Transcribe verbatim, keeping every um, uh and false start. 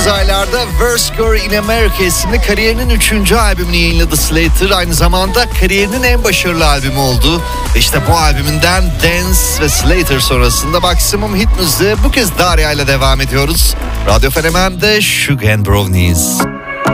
aylarda Worst Girl in America isimli kariyerinin üçüncü albümünü yayınladı Slater. Aynı zamanda kariyerinin en başarılı albümü oldu. İşte bu albümünden Dance ve Slater sonrasında maksimum hit müziği bu kez Daria ile devam ediyoruz. Radyo Fenomen'de Sugar and Brownies.